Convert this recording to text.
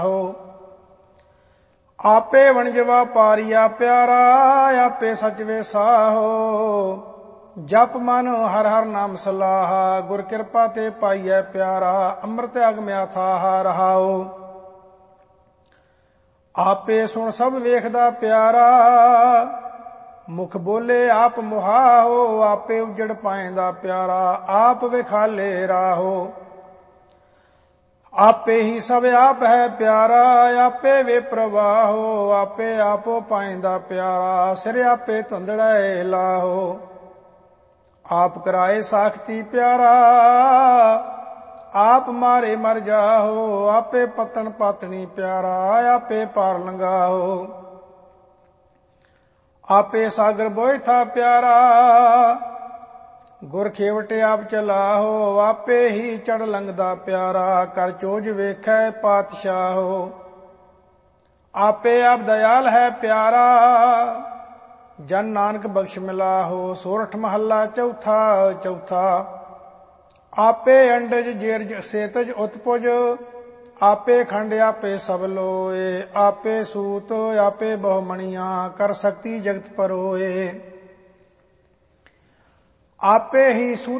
ਆਪੇ ਵਣਜਵਾ ਪਾਰੀਆ ਪਿਆਰਾ, ਆਪੇ ਸਚ ਵੇਸਾਹੋ। ਜਪ ਮਨ ਹਰ ਹਰ ਨਾਮ ਸਲਾਹਾ, ਗੁਰ ਕਿਰਪਾ ਤੇ ਪਾਈਐ ਪਿਆਰਾ। ਅੰਮ੍ਰਿਤ ਅਗਮ ਅਥਾਹ ਰਹਾਓ। ਆਪੇ ਸੁਣ ਸਭ ਵੇਖਦਾ ਪਿਆਰਾ, ਮੁਖ ਬੋਲੇ ਆਪ ਮੁਹਾਓ। ਆਪੇ ਉਜੜ ਪਾਏਂਦਾ ਪਿਆਰਾ, ਆਪ ਵਿਖਾਲੇ ਰਾਹੋ। ਆਪੇ ਹੀ ਸਭ ਆਪ ਹੈ ਪਿਆਰਾ, ਆਪੇ ਵੇ ਪ੍ਰਵਾਹੋ। ਆਪੇ ਆਪੋ ਪਾਏਂਦਾ ਪਿਆਰਾ, ਸਿਰ ਆਪੇ ਧੰਦੜੈ ਲਾਹੋ। ਆਪ ਕਰਾਏ ਸਾਖਤੀ ਪਿਆਰਾ, ਆਪ ਮਾਰੇ ਮਰ ਜਾਹੋ। ਆਪੇ ਪਤਨ ਪਾਤਣੀ ਪਿਆਰਾ, ਆਪੇ ਪਾਰ ਲੰਘਾਹੋ। ਆਪੇ ਸਾਗਰ ਬੋਇਥਾ ਪਿਆਰਾ, ਗੁਰ ਖੇਵਟ ਆਪ ਚਲਾਹੋ। ਆਪੇ ਹੀ ਚੜ ਲੰਘਦਾ ਪਿਆਰਾ, ਕਰ ਚੋਜ ਵੇਖੈ ਪਾਤਸ਼ਾਹੋ। ਆਪੇ ਆਪ ਦਇਆਲ ਹੈ ਪਿਆਰਾ, ਜਨ ਨਾਨਕ ਬਖਸ਼ ਮਿਲਾਹੋ। ਸੋਰਠ ਮਹੱਲਾ ਚੌਥਾ। ਆਪੇ ਅੰਡਜ ਜੇਰਜ ਸੇਤਜ ਉਤਪੁਜ, ਆਪੇ ਖੰਡ ਆਪੇ ਸਭ ਲੋਏ। ਆਪੇ ਸੂਤ ਆਪੇ ਬਹੁਮਣੀਆਂ, ਕਰ ਸਕਤੀ ਜਗਤ ਪਰੋਏ। ਆਪੇ ਹੀ ਸੂਤ